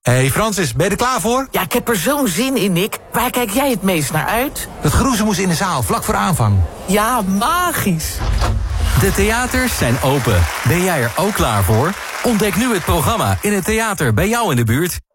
Hey Francis, ben je er klaar voor? Ja, ik heb er zo'n zin in, Nick. Waar kijk jij het meest naar uit? Het geroezemoes in de zaal, vlak voor aanvang. Ja, magisch. De theaters zijn open. Ben jij er ook klaar voor? Ontdek nu het programma in het theater bij jou in de buurt.